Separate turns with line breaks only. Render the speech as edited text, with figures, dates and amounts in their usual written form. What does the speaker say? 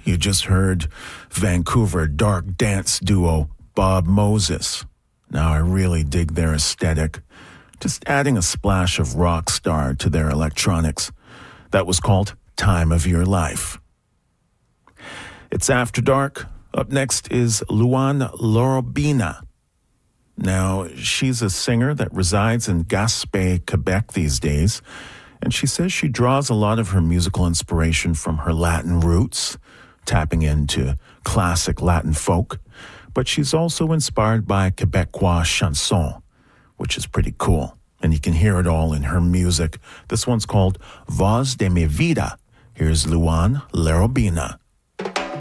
You just heard Vancouver dark dance duo Bob Moses. Now I really dig their aesthetic, just adding a splash of rock star to their electronics. That was called Time of Your Life. It's After Dark. Up next is Louann Lorobina. Now, she's a singer that resides in Gaspé, Quebec these days, and she says she draws a lot of her musical inspiration from her Latin roots, tapping into classic Latin folk, but she's also inspired by Quebecois chanson, which is pretty cool, and you can hear it all in her music. This one's called Voz de mi vida. Here's Louann Lorobina.